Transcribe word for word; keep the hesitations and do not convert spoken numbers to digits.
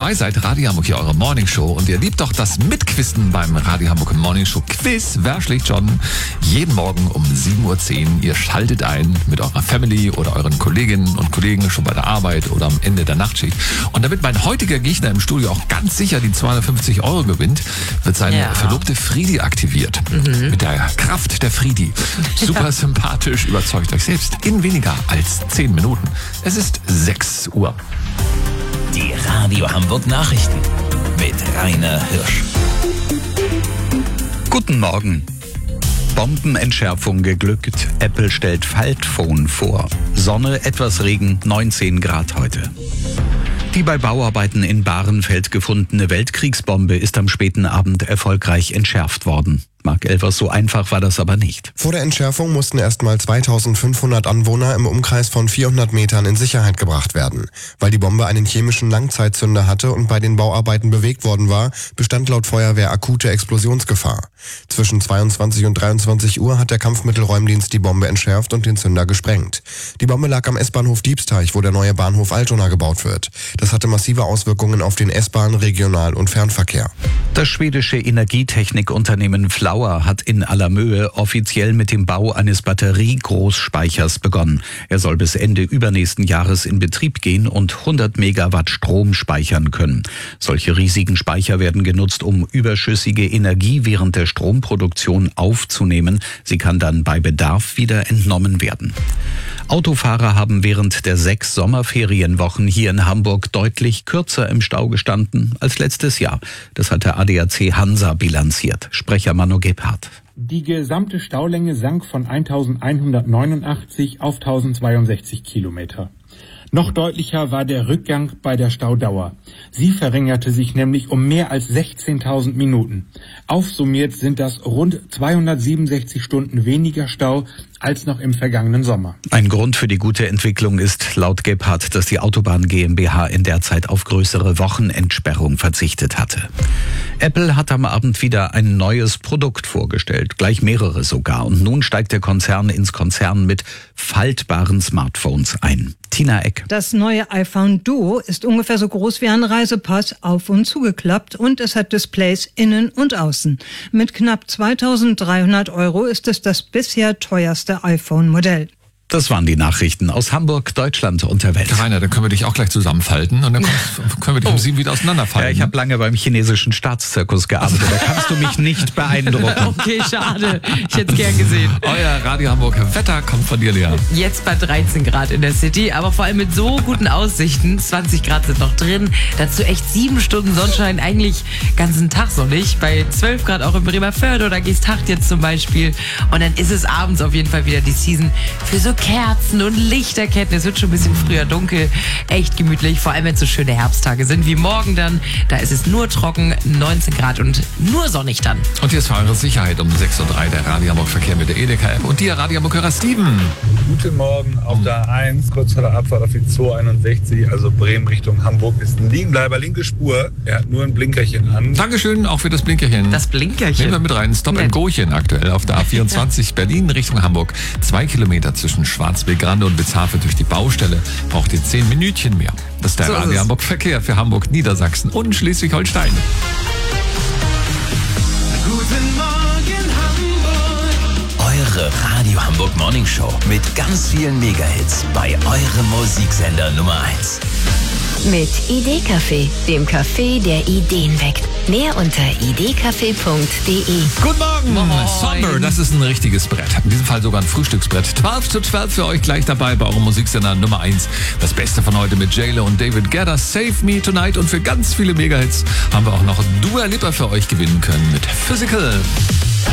dabei seid. Radio Hamburg hier, eure Morningshow. Und ihr liebt doch das Mitquisten beim Radio Hamburg Morningshow Quiz. Wer schlägt schon? Jeden Morgen um sieben Uhr zehn. Ihr schaltet ein mit eurer Family oder euren Kolleginnen und Kollegen schon bei der Arbeit oder am Ende der Nachtschicht. Und damit mein heutiger Gegner im Studio auch ganz sicher die zweihundertfünfzig Euro gewinnt, wird seine Ja. Verlobte Friedi aktiviert. Mhm. Mit der Kraft der Friedi. Super ja. sympathisch, überzeugt euch selbst in weniger als zehn Minuten. Es ist sechs Uhr. Die Radio Hamburg Nachrichten mit Rainer Hirsch. Guten Morgen. Bombenentschärfung geglückt. Apple stellt Faltphone vor. Sonne, etwas Regen, neunzehn Grad heute. Die bei Bauarbeiten in Bahrenfeld gefundene Weltkriegsbombe ist am späten Abend erfolgreich entschärft worden. Mark Elvers, so einfach war das aber nicht. Vor der Entschärfung mussten erstmal zweitausendfünfhundert Anwohner im Umkreis von vierhundert Metern in Sicherheit gebracht werden. Weil die Bombe einen chemischen Langzeitzünder hatte und bei den Bauarbeiten bewegt worden war, bestand laut Feuerwehr akute Explosionsgefahr. Zwischen zweiundzwanzig und dreiundzwanzig Uhr hat der Kampfmittelräumdienst die Bombe entschärft und den Zünder gesprengt. Die Bombe lag am S-Bahnhof Diebsteich, wo der neue Bahnhof Altona gebaut wird. Das hatte massive Auswirkungen auf den S-Bahn-, Regional- und Fernverkehr. Das schwedische Energietechnikunternehmen Flower hat in Allermöhe offiziell mit dem Bau eines Batteriegroßspeichers begonnen. Er soll bis Ende übernächsten Jahres in Betrieb gehen und hundert Megawatt Strom speichern können. Solche riesigen Speicher werden genutzt, um überschüssige Energie während der Stromproduktion aufzunehmen. Sie kann dann bei Bedarf wieder entnommen werden. Autofahrer haben während der sechs Sommerferienwochen hier in Hamburg deutlich kürzer im Stau gestanden als letztes Jahr. Das hat der A D A C Hansa bilanziert. Sprecher Manu Gebhardt. Die gesamte Staulänge sank von eintausendeinhundertneunundachtzig auf tausendzweiundsechzig Kilometer. Noch deutlicher war der Rückgang bei der Staudauer. Sie verringerte sich nämlich um mehr als sechzehntausend Minuten. Aufsummiert sind das rund zweihundertsiebenundsechzig Stunden weniger Stau als noch im vergangenen Sommer. Ein Grund für die gute Entwicklung ist laut Gebhardt, dass die Autobahn GmbH in der Zeit auf größere Wochenendsperrung verzichtet hatte. Apple hat am Abend wieder ein neues Produkt vorgestellt, gleich mehrere sogar. Und nun steigt der Konzern ins Konzern mit faltbaren Smartphones ein. Tina Eck. Das neue iPhone Duo ist ungefähr so groß wie ein Reisepass, auf und zugeklappt, und es hat Displays innen und außen. Mit knapp zweitausenddreihundert Euro ist es das bisher teuerste iPhone-Modell. Das waren die Nachrichten aus Hamburg, Deutschland und der Welt. Rainer, dann können wir dich auch gleich zusammenfalten und dann können wir dich um sieben wieder auseinanderfalten. Ja, ich habe lange beim chinesischen Staatszirkus gearbeitet, da kannst du mich nicht beeindrucken. Okay, schade. Ich hätte es gern gesehen. Euer Radio Hamburg Wetter kommt von dir, Lea. Jetzt bei dreizehn Grad in der City, aber vor allem mit so guten Aussichten. zwanzig Grad sind noch drin. Dazu echt sieben Stunden Sonnenschein, eigentlich ganzen Tag sonnig. Bei zwölf Grad auch in Bremerförde oder Geesthacht jetzt zum Beispiel. Und dann ist es abends auf jeden Fall wieder die Season für so Kerzen und Lichterketten. Es wird schon ein bisschen früher dunkel. Echt gemütlich, vor allem wenn es so schöne Herbsttage sind wie morgen dann. Da ist es nur trocken, neunzehn Grad und nur sonnig dann. Und hier ist für eure Sicherheit um sechs Uhr drei der Radio Hamburg Verkehr mit der Edeka-App und dir Radio Hamburg-Hörer Steven. Guten Morgen auf der A eins, kurz vor der Abfahrt auf die zweihunderteinundsechzig, also Bremen Richtung Hamburg, ist ein Liegenbleiber, linke Spur. Er hat nur ein Blinkerchen an. Dankeschön, auch für das Blinkerchen. Das Blinkerchen. Nehmen wir mit rein. Stop and Gochen aktuell auf der A vierundzwanzig Berlin Richtung Hamburg. Zwei Kilometer zwischen Schwarzweg-Grande und Witzhafe durch die Baustelle. Braucht ihr zehn Minütchen mehr. Das ist der So ist Radio es. Hamburg Verkehr für Hamburg, Niedersachsen und Schleswig-Holstein. Guten Morgen Hamburg. Eure Radio Hamburg Morning Show mit ganz vielen Megahits bei eurem Musiksender Nummer eins. Mit Idee-Café, dem Café, der Ideen weckt. Mehr unter idcafé punkt de. Guten Morgen. Moin. Sommer, das ist ein richtiges Brett. In diesem Fall sogar ein Frühstücksbrett. zwölf zu zwölf für euch gleich dabei bei eurem Musiksender Nummer eins. Das Beste von heute mit J-Lo und David Guetta, Save Me Tonight. Und für ganz viele Megahits haben wir auch noch Dua Lipa für euch gewinnen können mit Physical.